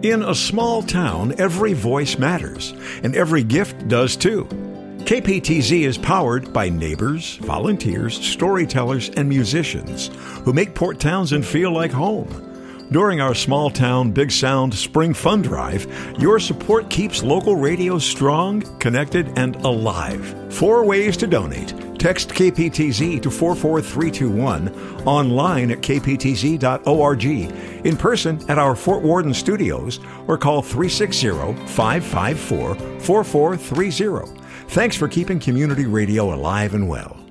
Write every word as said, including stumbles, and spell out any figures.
In a small town, every voice matters, and every gift does too. K P T Z is powered by neighbors, volunteers, storytellers, and musicians who make Port Townsend feel like home. During our Small Town Big Sound Spring Fun Drive, your support keeps local radio strong, connected, and alive. Four ways to donate. Text K P T Z to four four three two one, online at k p t z dot org, in person at our Fort Worden studios, or call three six zero, five five four, four four three zero. Thanks for keeping community radio alive and well.